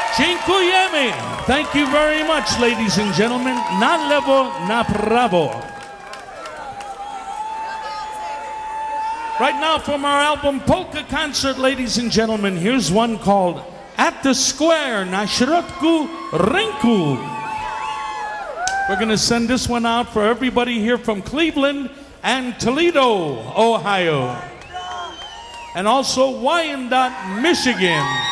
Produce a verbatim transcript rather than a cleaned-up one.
Dziękujemy. Thank you very much, ladies and gentlemen. Na lewo, na prawo. Right now from our album Polka Concert, ladies and gentlemen, here's one called At the Square, na środku rynku. We're going to send this one out for everybody here from Cleveland and Toledo, Ohio. And also Wyandotte, Michigan.